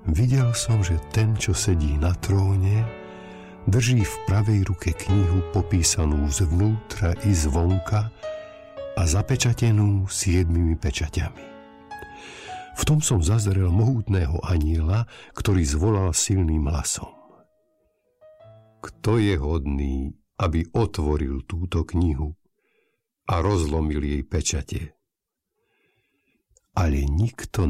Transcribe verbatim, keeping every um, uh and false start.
videl som, že ten, čo sedí na tróne, drží v pravej ruke knihu popísanú zvnútra i zvonka a zapečatenú siedmimi pečaťami. V tom som zazrel mohutného anjela, ktorý zvolal silným hlasom: Kto je hodný, aby otvoril túto knihu a rozlomil jej pečate? Ale nikto